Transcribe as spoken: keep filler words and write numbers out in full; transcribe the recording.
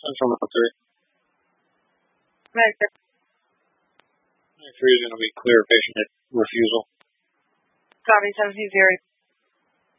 Central one three. Right. nine three is going to be clear patient refusal. Copy, seven zero.